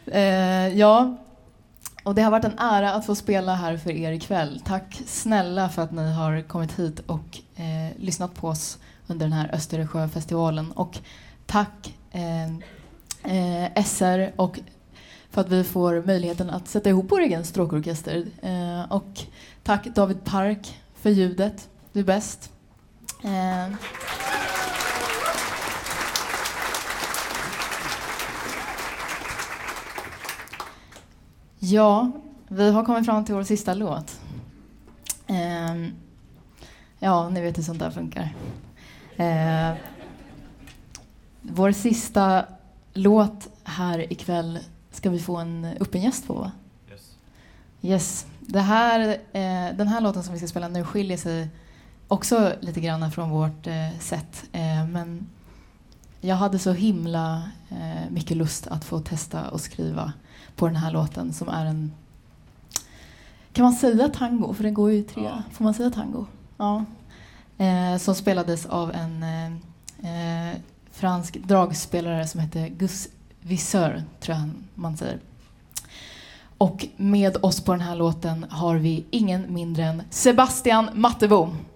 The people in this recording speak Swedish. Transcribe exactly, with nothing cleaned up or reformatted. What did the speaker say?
eh, ja, och det har varit en ära att få spela här för er ikväll. Tack snälla för att ni har kommit hit och eh, lyssnat på oss under den här Östersjöfestivalen. Och tack eh, eh, S R och för att vi får möjligheten att sätta ihop vår egen stråkorkester. Eh, och tack David Park för ljudet. Du är bäst. Eh. Ja, vi har kommit fram till vår sista låt. Eh. Ja, ni vet hur sånt där funkar. Eh. Vår sista låt här ikväll ska vi få en öppen gäst på, va? Yes. Yes. Det här, eh, den här låten som vi ska spela nu skiljer sig också lite grann från vårt eh, sätt. Eh, men jag hade så himla eh, mycket lust att få testa och skriva på den här låten som är en... Kan man säga tango? För den går ju i tre. Ja. Får man säga tango? Ja. Eh, som spelades av en eh, fransk dragspelare som heter Gus Viseur, tror jag man säger. Och med oss på den här låten har vi ingen mindre än Sebastian Mattebo.